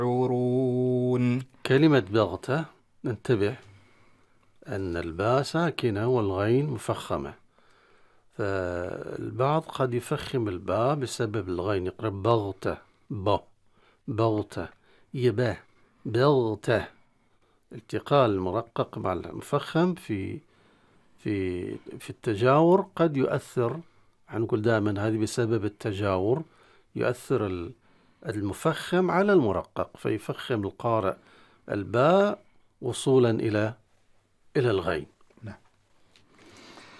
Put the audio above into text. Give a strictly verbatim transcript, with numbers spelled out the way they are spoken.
يشعرون. كلمة بغتة ننتبه أن الباء ساكنة والغين مفخمة، فالبعض قد يفخم الباء بسبب الغين، يقرأ بغتة ب بغتة يباه بغتة. التقاء المرقق مع المفخم في في في التجاور قد يؤثر، هنقول دائما هذه بسبب التجاور يؤثر المفخم على المرقق، فيفخم القارئ الباء وصولا إلى إلى الغين.